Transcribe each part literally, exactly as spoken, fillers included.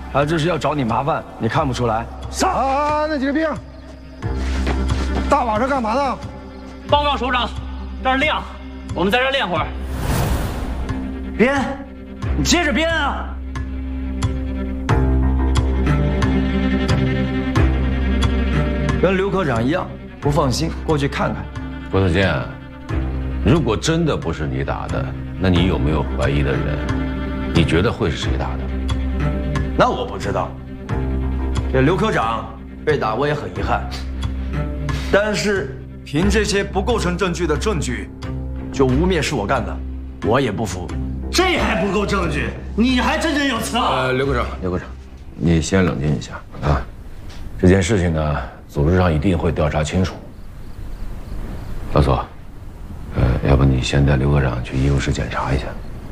还这是要找你麻烦，你看不出来？ 上！啊，那几个兵，大晚上干嘛呢？ 报告首长，这儿亮，我们在这儿练会儿。 编，你接着编啊！跟刘科长一样，不放心，过去看看。 郭子健，如果真的不是你打的，那你有没有怀疑的人？你觉得会是谁打的？ 那我不知道。这刘科长被打，我也很遗憾。但是凭这些不构成证据的证据，就污蔑是我干的，我也不服。 这还不够证据，你还振振有词啊！ 呃，刘科长，刘科长，你先冷静一下啊。这件事情呢，组织上一定会调查清楚。老左，呃，要不你先带刘科长去医务室检查一下。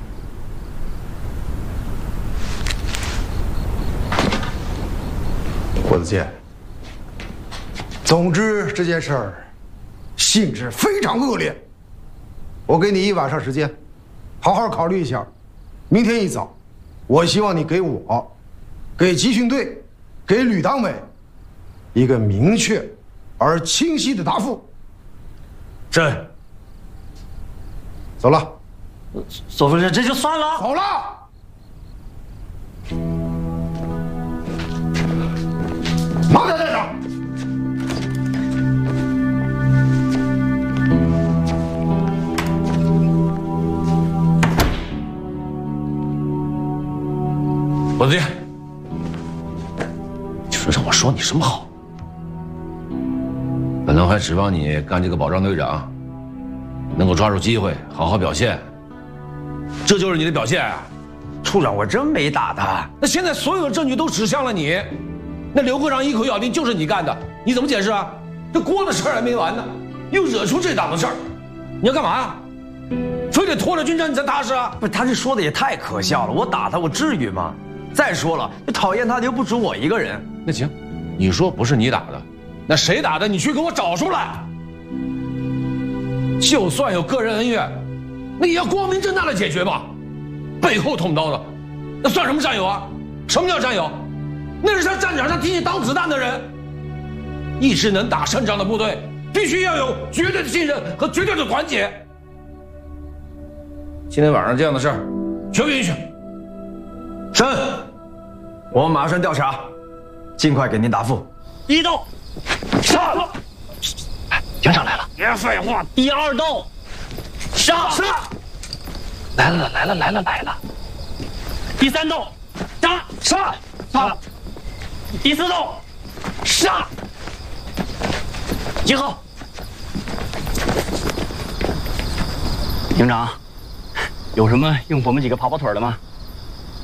郭子健，总之这件事儿性质非常恶劣，我给你一晚上时间，好好考虑一下。明天一早，我希望你给我、给集训队、给旅党委一个明确而清晰的答复。 是。 走了。 左副使，这就算了。 走了。马队队长。 郭子健，就是让我说你什么好？本来我还指望你干这个保障队长，能够抓住机会好好表现。这就是你的表现啊！ 处长，我真没打他。 那现在所有的证据都指向了你，那刘科长一口咬定就是你干的，你怎么解释啊？这锅的事儿还没完呢，又惹出这档子事儿，你要干嘛呀？非得拖着军章你才踏实啊？ 不是，他这说的也太可笑了。我打他，我至于吗？再说了，讨厌他的又不止我一个人。 那行，你说不是你打的，那谁打的？你去给我找出来。就算有个人恩怨，那也要光明正大的解决吧。背后捅刀的，那算什么战友啊？什么叫战友？那是在战场上替你挡子弹的人。一支能打胜仗的部队，必须要有绝对的信任和绝对的团结。今天晚上这样的事儿，全不允许。 是，我们马上调查，尽快给您答复。 一刀，上！ 营长来了， 别废话。第二刀，上！上！ 来了来了来了来了。 第三刀，上！上！上！第四刀，上！集合。 营长，有什么用我们几个跑跑腿的吗？